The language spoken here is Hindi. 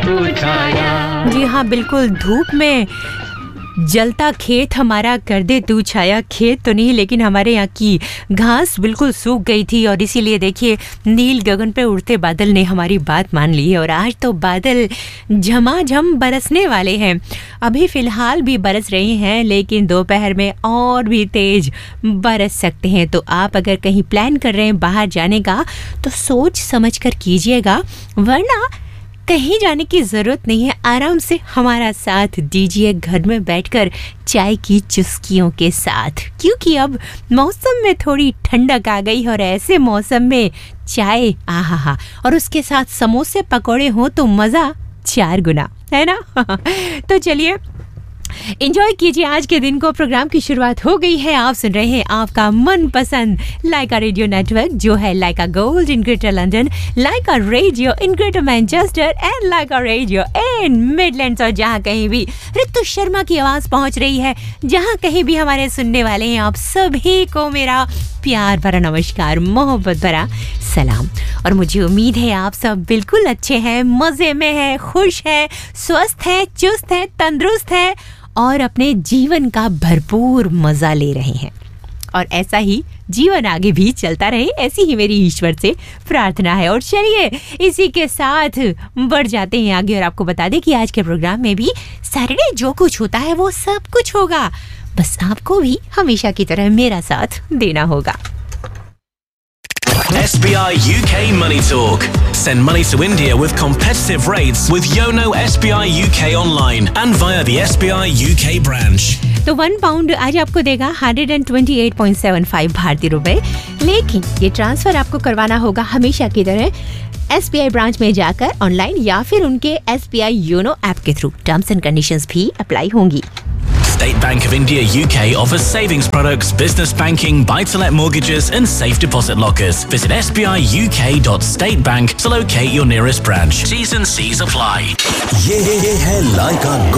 तू छाया। जी हाँ, बिल्कुल धूप में जलता खेत हमारा कर दे तू छाया। खेत तो नहीं, लेकिन हमारे यहाँ की घास बिल्कुल सूख गई थी और इसीलिए देखिए नील गगन पे उड़ते बादल ने हमारी बात मान ली है और आज तो बादल झमाझम बरसने वाले हैं। अभी फ़िलहाल भी बरस रहे हैं, लेकिन दोपहर में और भी तेज़ बरस सकते हैं। तो आप अगर कहीं प्लान कर रहे हैं बाहर जाने का तो सोच समझ कर कीजिएगा, वरना कहीं जाने की ज़रूरत नहीं है। आराम से हमारा साथ दीजिए घर में बैठकर चाय की चुस्कियों के साथ, क्योंकि अब मौसम में थोड़ी ठंडक आ गई और ऐसे मौसम में चाय आहा, और उसके साथ समोसे पकौड़े हो तो मज़ा 4 गुना, है ना। तो चलिए एंजॉय कीजिए आज के दिन को। प्रोग्राम की शुरुआत हो गई है। आप सुन रहे हैं आपका मनपसंद लाइका रेडियो नेटवर्क, जो है लाइका gold in greater London, Lyca radio in greater Manchester and Lyca radio in Midlands. और जहाँ कहीं भी ऋतु शर्मा की आवाज़ पहुँच रही है, जहाँ कहीं भी हमारे सुनने वाले हैं, आप सभी को मेरा प्यार भरा नमस्कार, मोहब्बत भरा सलाम। और मुझे उम्मीद है आप सब बिल्कुल अच्छे हैं, मज़े में हैं, खुश हैं, स्वस्थ हैं, चुस्त हैं, तंदुरुस्त हैं और अपने जीवन का भरपूर मज़ा ले रहे हैं। और ऐसा ही जीवन आगे भी चलता रहे, ऐसी ही मेरी ईश्वर से प्रार्थना है। और चलिए इसी के साथ बढ़ जाते हैं आगे और आपको बता दें कि आज के प्रोग्राम में भी सैटरडे जो कुछ होता है वो सब कुछ होगा, बस आपको भी हमेशा की तरह मेरा साथ देना होगा। SBI UK Money Talk. Send money to India with competitive rates with Yono SBI UK online and via the SBI UK branch. तो 1 पाउंड आज आपको देगा 128.75 भारतीय रुपए, लेकिन ये ट्रांसफर आपको करवाना होगा हमेशा की तरह SBI ब्रांच में जाकर ऑनलाइन या फिर उनके SBI योनो ऐप के थ्रू। टर्म्स एंड कंडीशंस भी अप्लाई होंगी। State Bank of India UK offers savings products, business banking, buy-to-let mortgages and safe deposit lockers. Visit sbiuk.statebank to locate your nearest branch. T's and C's apply. ये है लाइका